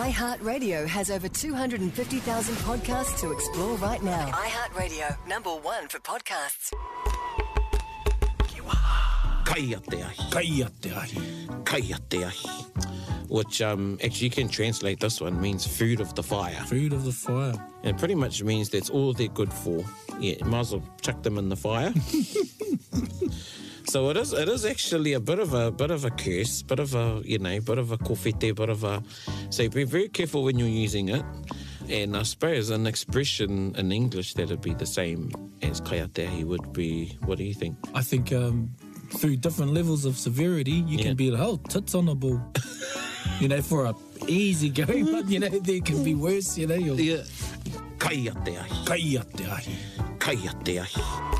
iHeartRadio has over 250,000 podcasts to explore right now. iHeartRadio, #1 for podcasts. Kaya te ahi. Kaya te ahi. Kaya te ahi. Which actually you can translate this one, means food of the fire. Food of the fire. And it pretty much means that's all they're good for. Yeah, you might as well chuck them in the fire. So it is actually a bit of a curse, bit of a kofete, bit of a. So be very careful when you're using it. And I suppose an expression in English that'd be the same as kaya te ahi would be. What do you think? I think through different levels of severity, you can be like, tits on a ball. For a easy go, but there can be worse. Yeah. Kaya te ahi. Kaya te ahi. Kaya te ahi.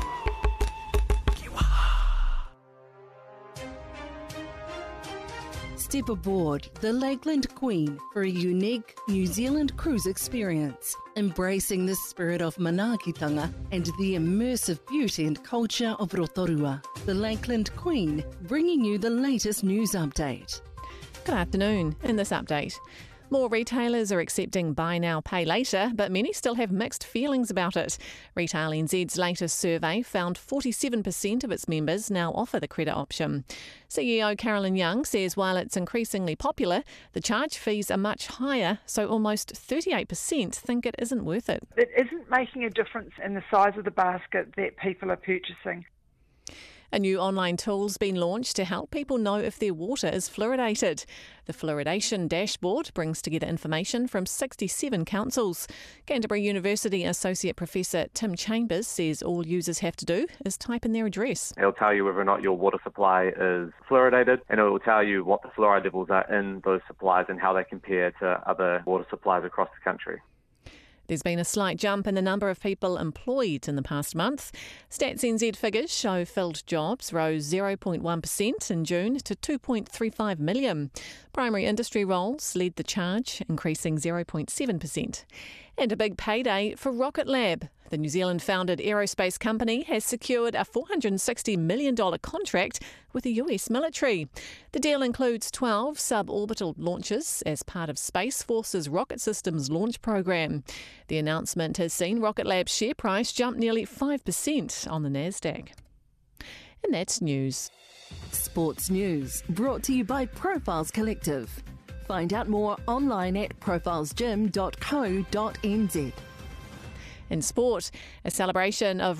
Step aboard the Lakeland Queen for a unique New Zealand cruise experience, embracing the spirit of manaakitanga and the immersive beauty and culture of Rotorua. The Lakeland Queen, bringing you the latest news update. Good afternoon. In this update, more retailers are accepting buy now, pay later, but many still have mixed feelings about it. Retail NZ's latest survey found 47% of its members now offer the credit option. CEO Carolyn Young says while it's increasingly popular, the charge fees are much higher, so almost 38% think it isn't worth it. It isn't making a difference in the size of the basket that people are purchasing. A new online tool's been launched to help people know if their water is fluoridated. The Fluoridation Dashboard brings together information from 67 councils. Canterbury University Associate Professor Tim Chambers says all users have to do is type in their address. It'll tell you whether or not your water supply is fluoridated, and it will tell you what the fluoride levels are in those supplies and how they compare to other water supplies across the country. There's been a slight jump in the number of people employed in the past month. Stats NZ figures show filled jobs rose 0.1% in June to 2.35 million. Primary industry roles led the charge, increasing 0.7%. And a big payday for Rocket Lab. The New Zealand-founded aerospace company has secured a $460 million contract with the US military. The deal includes 12 suborbital launches as part of Space Force's Rocket Systems launch program. The announcement has seen Rocket Lab's share price jump nearly 5% on the NASDAQ. And that's news. Sports news brought to you by Profiles Collective. Find out more online at profilesgym.co.nz. In sport, a celebration of